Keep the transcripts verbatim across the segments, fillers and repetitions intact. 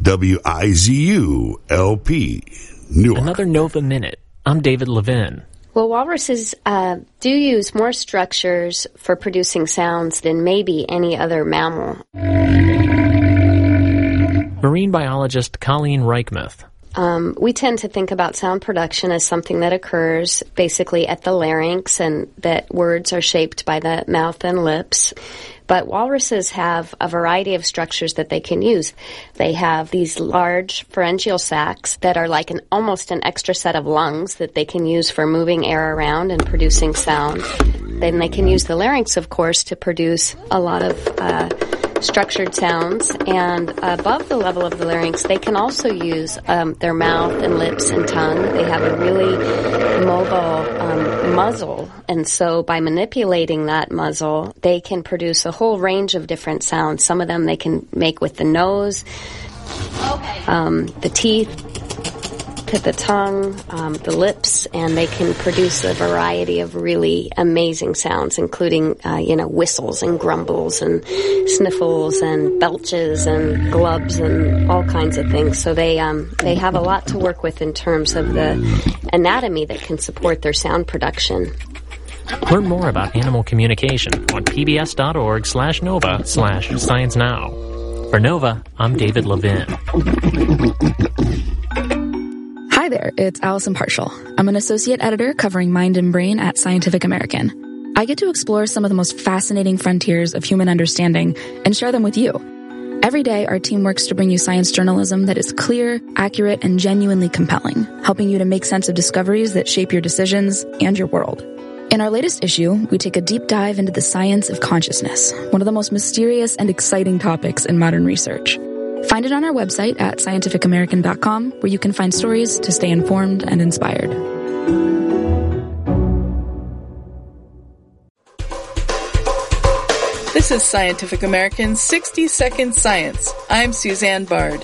W I Z U L P, Newark. Another Nova Minute. I'm David Levin. Well, walruses uh, do use more structures for producing sounds than maybe any other mammal. Marine biologist Colleen Reichmuth. Um, we tend to think about sound production as something that occurs basically at the larynx and that words are shaped by the mouth and lips. But walruses have a variety of structures that they can use. They have these large pharyngeal sacs that are like an almost an extra set of lungs that they can use for moving air around and producing sound. Then they can use the larynx, of course, to produce a lot of uh, structured sounds. And above the level of the larynx, they can also use um, their mouth and lips and tongue. They have a really mobile um, muzzle. And so by manipulating that muzzle, they can produce a whole range of different sounds. Some of them they can make with the nose, um, the teeth, to the tongue, um, the lips, and they can produce a variety of really amazing sounds, including, uh, you know, whistles and grumbles and sniffles and belches and glubs and all kinds of things. So they um, they have a lot to work with in terms of the anatomy that can support their sound production. Learn more about animal communication on pbs.org slash nova slash science now. For Nova, I'm David Levin. Hi there, it's Allison Partial. I'm an associate editor covering mind and brain at Scientific American. I get to explore some of the most fascinating frontiers of human understanding and share them with you. Every day, our team works to bring you science journalism that is clear, accurate, and genuinely compelling, helping you to make sense of discoveries that shape your decisions and your world. In our latest issue, we take a deep dive into the science of consciousness, one of the most mysterious and exciting topics in modern research. Find it on our website at scientific american dot com, where you can find stories to stay informed and inspired. This is Scientific American's sixty second Science. I'm Suzanne Bard.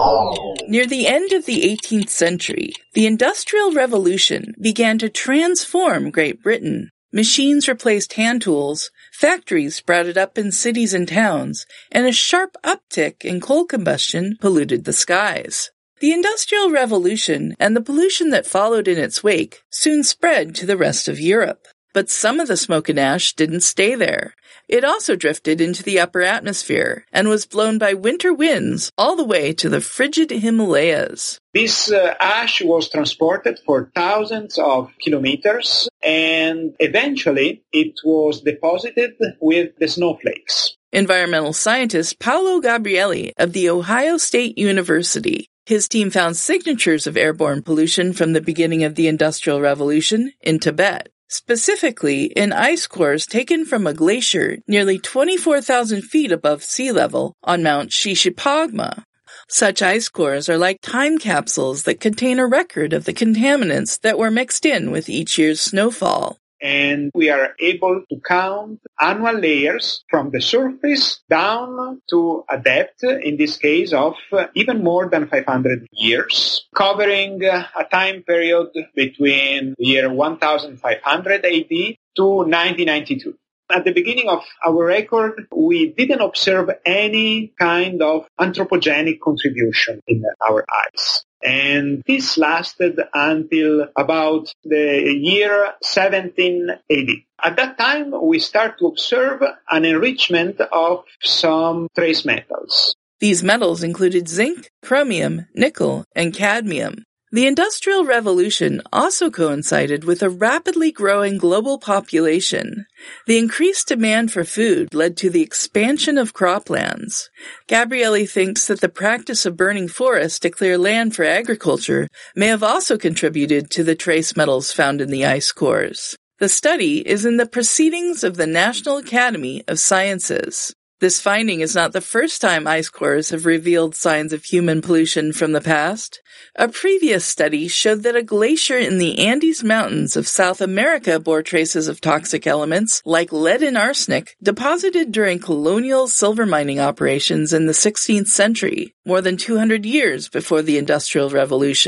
Near the end of the eighteenth century, the Industrial Revolution began to transform Great Britain. Machines replaced hand tools, factories sprouted up in cities and towns, and a sharp uptick in coal combustion polluted the skies. The Industrial Revolution and the pollution that followed in its wake soon spread to the rest of Europe. But some of the smoke and ash didn't stay there. It also drifted into the upper atmosphere and was blown by winter winds all the way to the frigid Himalayas. This uh, ash was transported for thousands of kilometers, and eventually it was deposited with the snowflakes. Environmental scientist Paolo Gabrielli of The Ohio State University. His team found signatures of airborne pollution from the beginning of the Industrial Revolution in Tibet. Specifically, in ice cores taken from a glacier nearly twenty-four thousand feet above sea level on Mount Shishapangma. Such ice cores are like time capsules that contain a record of the contaminants that were mixed in with each year's snowfall. And we are able to count annual layers from the surface down to a depth, in this case, of even more than five hundred years, covering a time period between the year fifteen hundred A D to nineteen ninety-two. At the beginning of our record, we didn't observe any kind of anthropogenic contribution in our ice. And this lasted until about the year seventeen A D. At that time, we start to observe an enrichment of some trace metals. These metals included zinc, chromium, nickel, and cadmium. The Industrial Revolution also coincided with a rapidly growing global population. The increased demand for food led to the expansion of croplands. Gabrielli thinks that the practice of burning forests to clear land for agriculture may have also contributed to the trace metals found in the ice cores. The study is in the Proceedings of the National Academy of Sciences. This finding is not the first time ice cores have revealed signs of human pollution from the past. A previous study showed that a glacier in the Andes Mountains of South America bore traces of toxic elements like lead and arsenic deposited during colonial silver mining operations in the sixteenth century, more than two hundred years before the Industrial Revolution.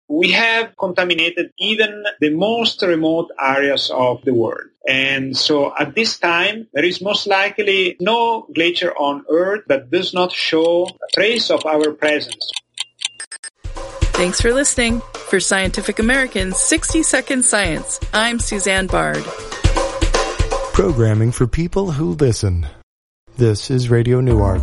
we have contaminated even the most remote areas of the world. And so at this time, there is most likely no glacier on Earth that does not show a trace of our presence. Thanks for listening. For Scientific American's sixty second Science, I'm Suzanne Bard. Programming for people who listen. This is Radio Newark.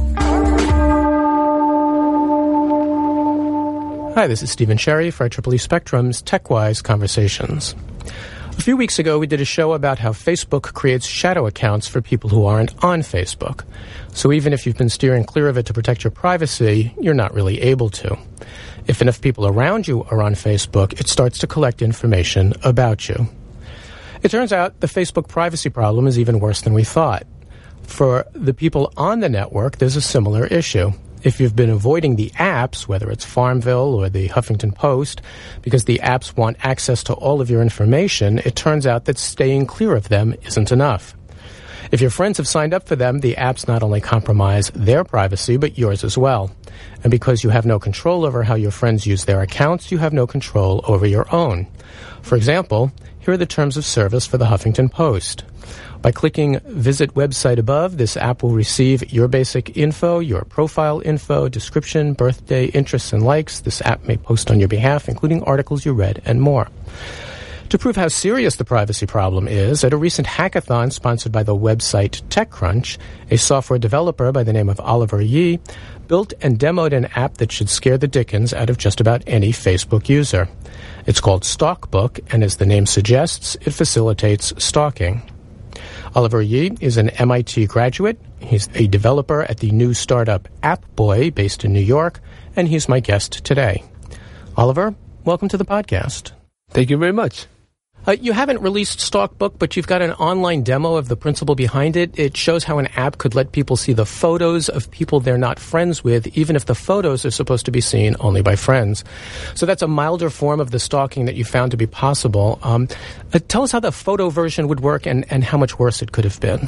Hi, this is Stephen Sherry for I triple E Spectrum's TechWise Conversations. A few weeks ago, we did a show about how Facebook creates shadow accounts for people who aren't on Facebook. So even if you've been steering clear of it to protect your privacy, you're not really able to. If enough people around you are on Facebook, it starts to collect information about you. It turns out the Facebook privacy problem is even worse than we thought. For the people on the network, there's a similar issue. If you've been avoiding the apps, whether it's Farmville or the Huffington Post, because the apps want access to all of your information, it turns out that staying clear of them isn't enough. If your friends have signed up for them, the apps not only compromise their privacy, but yours as well. And because you have no control over how your friends use their accounts, you have no control over your own. For example, here are the terms of service for the Huffington Post. By clicking Visit Website above, this app will receive your basic info, your profile info, description, birthday, interests, and likes. This app may post on your behalf, including articles you read and more. To prove how serious the privacy problem is, at a recent hackathon sponsored by the website TechCrunch, a software developer by the name of Oliver Yee built and demoed an app that should scare the dickens out of just about any Facebook user. It's called Stalkbook, and as the name suggests, it facilitates stalking. Oliver Yee is an M I T graduate. He's a developer at the new startup AppBoy based in New York, and he's my guest today. Oliver, welcome to the podcast. Thank you very much. Uh, you haven't released Stalkbook, but you've got an online demo of the principle behind it. It shows how an app could let people see the photos of people they're not friends with, even if the photos are supposed to be seen only by friends. So that's a milder form of the stalking that you found to be possible. Um, uh, tell us how the photo version would work and, and how much worse it could have been.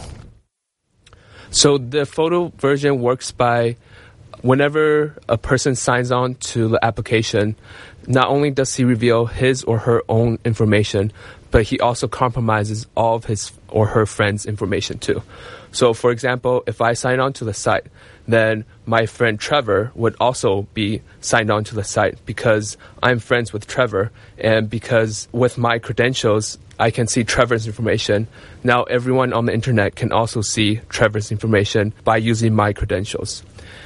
So the photo version works by whenever a person signs on to the application, not only does he reveal his or her own information, but he also compromises all of his or her friends' information too. So, for example, if I sign on to the site, then my friend Trevor would also be signed on to the site because I'm friends with Trevor, and because with my credentials, I can see Trevor's information. Now everyone on the internet can also see Trevor's information by using my credentials.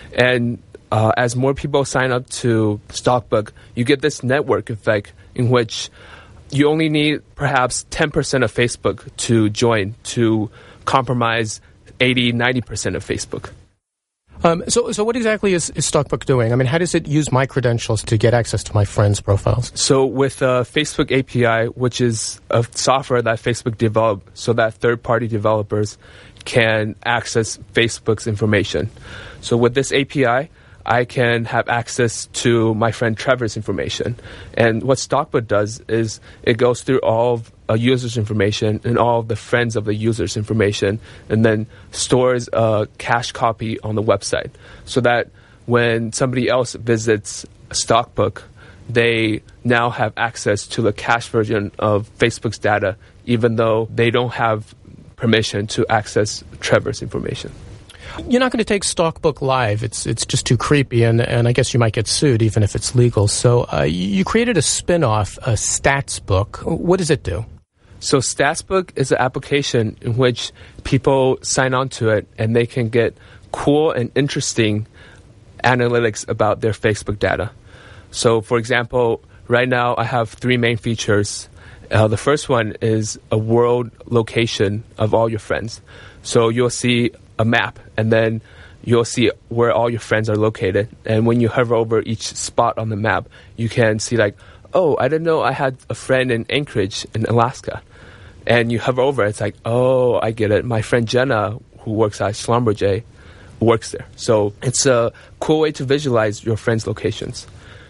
And uh, as more people sign up to Stalkbook, you get this network effect in which you only need perhaps ten percent of Facebook to join to compromise eighty, ninety percent of Facebook. Um, so, so what exactly is, is Stalkbook doing? I mean, how does it use my credentials to get access to my friends' profiles? So with uh, Facebook A P I, which is a software that Facebook developed so that third-party developers can access Facebook's information. So with this A P I, I can have access to my friend Trevor's information. And what Stalkbook does is it goes through all of a user's information and all of the friends of the user's information, and then stores a cached copy on the website so that when somebody else visits Stalkbook, they now have access to the cached version of Facebook's data, even though they don't have permission to access Trevor's information. You're not going to take Stalkbook live. It's it's just too creepy, and, and I guess you might get sued even if it's legal. So uh, you created a spin-off, a Statsbook. What does it do? So Statsbook is an application in which people sign on to it, and they can get cool and interesting analytics about their Facebook data. So, for example, right now I have three main features. Uh, the first one is a world location of all your friends. So you'll see a map, and then you'll see where all your friends are located. And when you hover over each spot on the map, you can see like, oh, I didn't know I had a friend in Anchorage in Alaska. And you hover over it, it's like, oh, I get it. My friend Jenna, who works at Schlumberger, works there. So it's a cool way to visualize your friends' locations.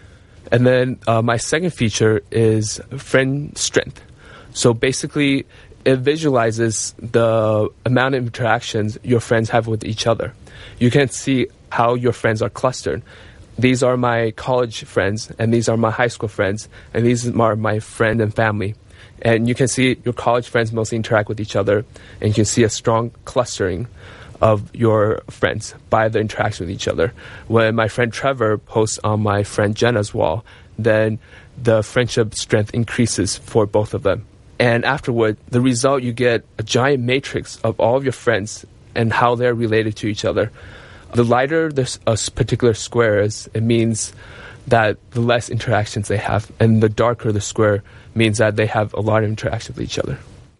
And then uh, my second feature is friend strength. So basically, it visualizes the amount of interactions your friends have with each other. You can see how your friends are clustered. these are my college friends, and these are my high school friends, and these are my friend and family. And you can see your college friends mostly interact with each other, and you can see a strong clustering of your friends by the interaction with each other. When my friend Trevor posts on my friend Jenna's wall, then the friendship strength increases for both of them. And afterward, the result, you get a giant matrix of all of your friends and how they're related to each other. The lighter this a particular square is, it means that the less interactions they have, and the darker the square means that they have a lot of interaction with each other.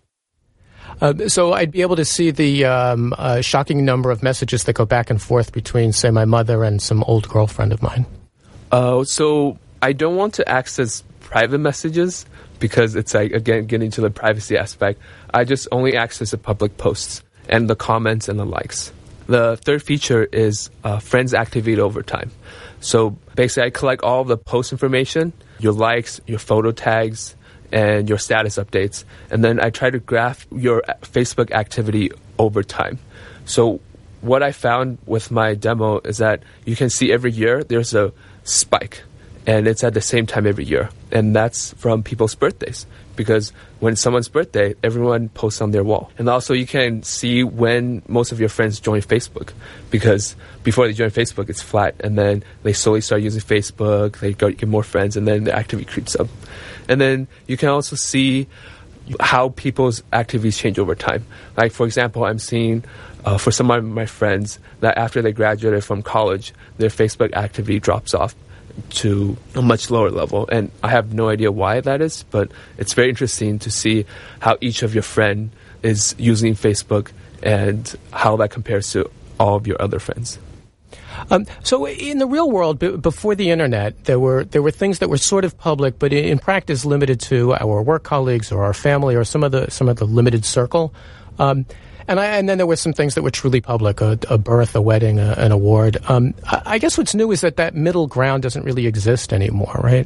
Uh, so I'd be able to see the um, uh, shocking number of messages that go back and forth between, say, my mother and some old girlfriend of mine. Uh, so I don't want to access private messages because it's like, again, getting to the privacy aspect. I just only access the public posts and the comments and the likes. The third feature is uh, friends activity over time. So basically, I collect all the post information, your likes, your photo tags, and your status updates. And then I try to graph your Facebook activity over time. So what I found with my demo is that you can see every year there's a spike, and it's at the same time every year. And that's from people's birthdays, because when someone's birthday, everyone posts on their wall. And also you can see when most of your friends join Facebook, because before they join Facebook, it's flat, and then they slowly start using Facebook, they go get more friends, and then the activity creeps up. And then you can also see how people's activities change over time. Like, for example, I'm seeing uh, for some of my friends that after they graduated from college, their Facebook activity drops off to a much lower level. And I have no idea why that is, but it's very interesting to see how each of your friend is using Facebook and how that compares to all of your other friends. Um, so in the real world, b- before the internet, there were there were things that were sort of public, but in, in practice limited to our work colleagues or our family or some of the some of the limited circle. Um, and I, and then there were some things that were truly public: a, a birth, a wedding, a, an award. Um, I, I guess what's new is that that middle ground doesn't really exist anymore, right?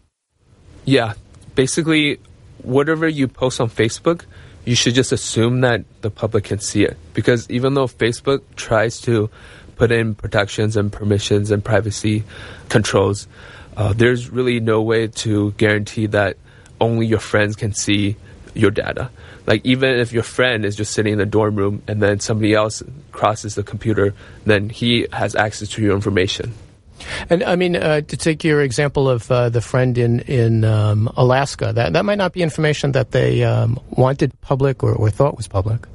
Yeah, basically, whatever you post on Facebook, you should just assume that the public can see it, because even though Facebook tries to put in protections and permissions and privacy controls, uh, there's really no way to guarantee that only your friends can see your data. Like, even if your friend is just sitting in a dorm room and then somebody else crosses the computer, then he has access to your information. And I mean, uh, to take your example of uh, the friend in in um, Alaska, that that might not be information that they um, wanted public or, or thought was public.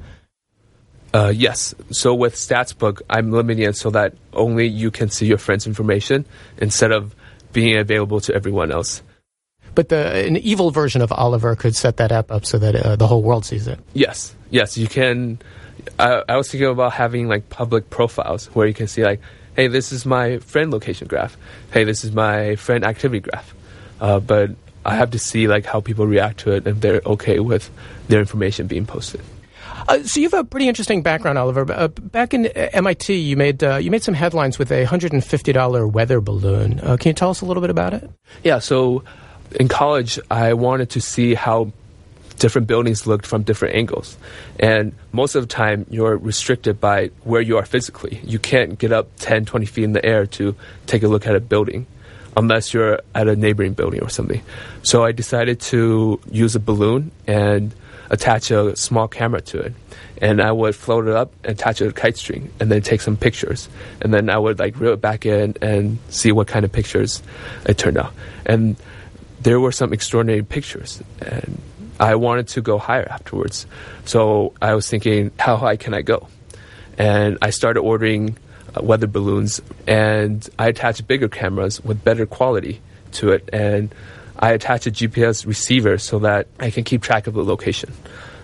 Uh, yes. So with Statsbook, I'm limiting it so that only you can see your friend's information instead of being available to everyone else. But the an evil version of Oliver could set that app up so that uh, the whole world sees it. Yes. Yes, you can. I, I was thinking about having like public profiles where you can see like, hey, this is my friend location graph. Hey, this is my friend activity graph. Uh, but I have to see like how people react to it and if they're okay with their information being posted. Uh, so you have a pretty interesting background, Oliver. Uh, back in M I T, you made uh, you made some headlines with a one hundred fifty dollars weather balloon. Uh, can you tell us a little bit about it? Yeah, so in college, I wanted to see how different buildings looked from different angles. And most of the time, you're restricted by where you are physically. You can't get up ten, twenty feet in the air to take a look at a building unless you're at a neighboring building or something. So I decided to use a balloon and attach a small camera to it, and I would float it up and attach it to a kite string and then take some pictures, and then I would like reel it back in and see what kind of pictures it turned out. And there were some extraordinary pictures, and I wanted to go higher afterwards. So I was thinking, how high can I go? And I started ordering uh, weather balloons, and I attached bigger cameras with better quality to it, and I attach a G P S receiver so that I can keep track of the location.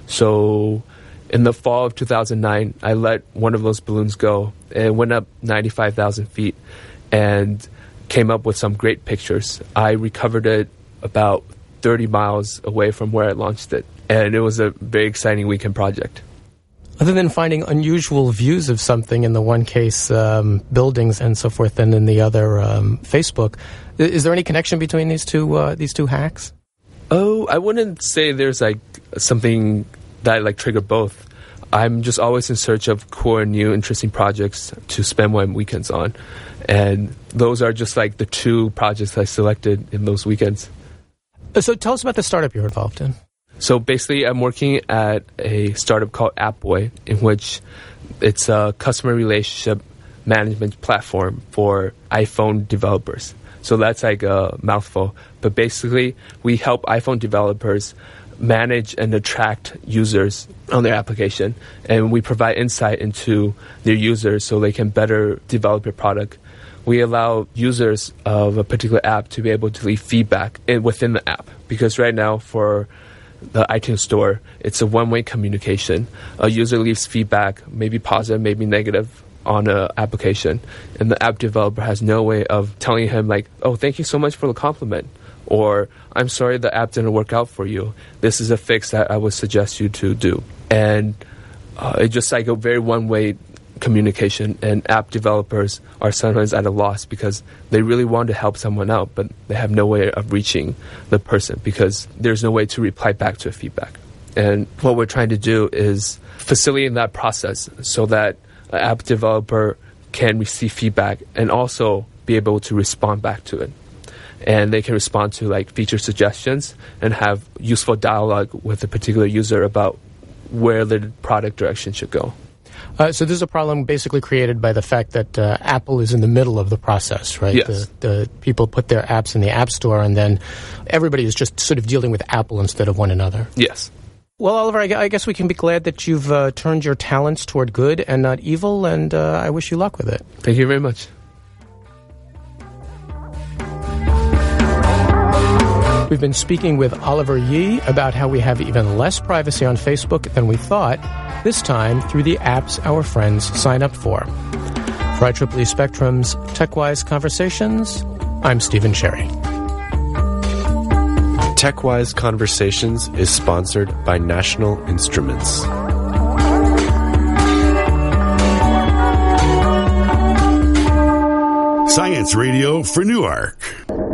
So in the fall of two thousand nine, I let one of those balloons go. It went up ninety-five thousand feet and came up with some great pictures. I recovered it about thirty miles away from where I launched it, and it was a very exciting weekend project. Other than finding unusual views of something, in the one case um, buildings and so forth, and in the other um, Facebook, is there any connection between these two uh, these two hacks? Oh, I wouldn't say there's like something that like triggered both. I'm just always in search of cool and new, interesting projects to spend my weekends on. And those are just like the two projects I selected in those weekends. So tell us about the startup you're involved in. So basically, I'm working at a startup called AppBoy, in which it's a customer relationship management platform for iPhone developers. So that's like a mouthful. But basically, we help iPhone developers manage and attract users on their application. And we provide insight into their users so they can better develop their product. We allow users of a particular app to be able to leave feedback in, within the app. Because right now, for the iTunes Store, it's a one-way communication. A user leaves feedback, maybe positive, maybe negative, on an application. And the app developer has no way of telling him, like, oh, thank you so much for the compliment. Or, I'm sorry the app didn't work out for you. This is a fix that I would suggest you to do. And uh, it's just like a very one-way communication, and app developers are sometimes at a loss because they really want to help someone out, but they have no way of reaching the person because there's no way to reply back to a feedback. And what we're trying to do is facilitate that process so that an app developer can receive feedback and also be able to respond back to it. And they can respond to like feature suggestions and have useful dialogue with a particular user about where the product direction should go. Uh, so this is a problem basically created by the fact that uh, Apple is in the middle of the process, right? Yes. The, the people put their apps in the App Store, and then everybody is just sort of dealing with Apple instead of one another. Yes. Well, Oliver, I, I guess we can be glad that you've uh, turned your talents toward good and not evil, and uh, I wish you luck with it. Thank you very much. We've been speaking with Oliver Yee about how we have even less privacy on Facebook than we thought, this time through the apps our friends sign up for. For I triple E Spectrum's TechWise Conversations, I'm Stephen Cherry. TechWise Conversations is sponsored by National Instruments. Science Radio for Newark.